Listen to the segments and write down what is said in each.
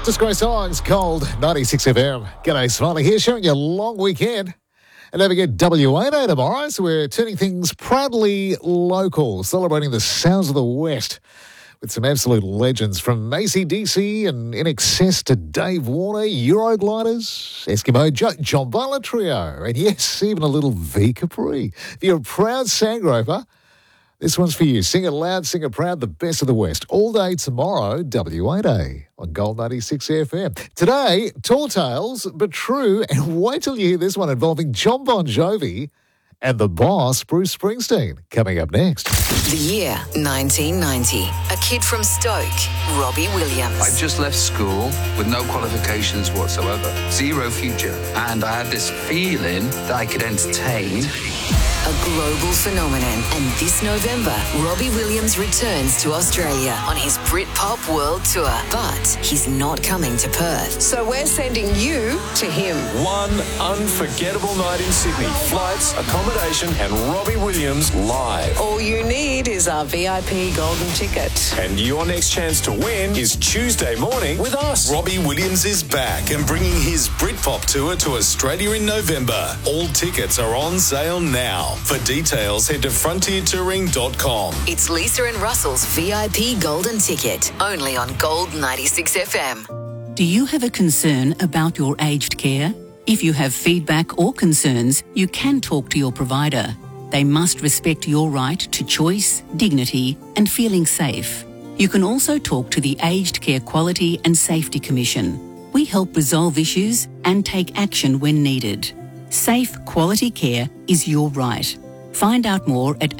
Disgrace Songs, Cold, 96 FM. G'day, Smiley here, sharing your long weekend. And don't forget WA Day tomorrow, so we're turning things proudly local, celebrating the sounds of the West with some absolute legends from AC/DC and In Excess to Dave Warner, Eurogliders, Eskimo Joe, John Butler Trio, and yes, even a little V Capri. If you're a proud Sandgroper, this one's for you. Sing it loud, sing it proud, the best of the West. All day tomorrow, WA Day on Gold 96 FM. Today, tall tales, but true, and wait till you hear this one involving John Bon Jovi and the boss, Bruce Springsteen, coming up next. The year 1990. A kid from Stoke, Robbie Williams. I just left school with no qualifications whatsoever, zero future, and I had this feeling that I could entertain. A global phenomenon. And this November, Robbie Williams returns to Australia on his Britpop World Tour. But he's not coming to Perth. So we're sending you to him. One unforgettable night in Sydney. Flights, accommodation, and Robbie Williams live. All you need is our VIP golden ticket. And your next chance to win is Tuesday morning with us. Robbie Williams is back and bringing his Britpop tour to Australia in November. All tickets are on sale now. For details, head to frontiertouring.com. It's Lisa and Russell's VIP golden ticket, only on Gold 96 FM. Do you have a concern about your aged care? If you have feedback or concerns, you can talk to your provider. They must respect your right to choice, dignity, and feeling safe. You can also talk to the Aged Care Quality and Safety Commission. We help resolve issues and take action when needed. Safe, quality care is your right. Find out more at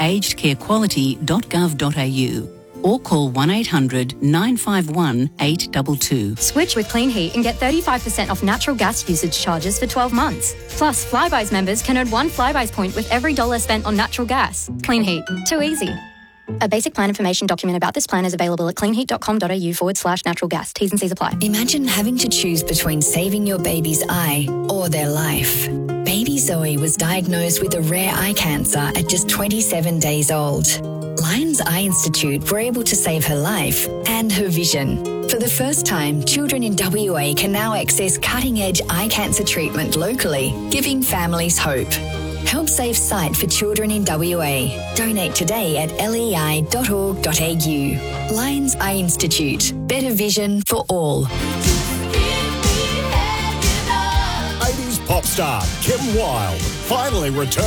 agedcarequality.gov.au or call 1800 951 822. Switch with Clean Heat and get 35% off natural gas usage charges for 12 months. Plus, Flybuys members can earn one Flybuys point with every dollar spent on natural gas. Clean Heat. Too easy. A basic plan information document about this plan is available at cleanheat.com.au/natural gas. T's and C's apply. Imagine having to choose between saving your baby's eye or their life. Baby Zoe was diagnosed with a rare eye cancer at just 27 days old. Lions Eye Institute were able to save her life and her vision. For the first time, children in WA can now access cutting-edge eye cancer treatment locally, giving families hope. Help save sight for children in WA. Donate today at lei.org.au. Lions Eye Institute. Better vision for all. 80s pop star Kim Wilde finally returned.